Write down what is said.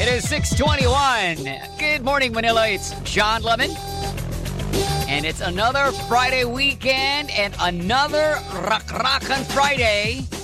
It is 6:21. Good morning, Manila. It's John Lemon. And it's another Friday weekend and another Rakrakan Friday.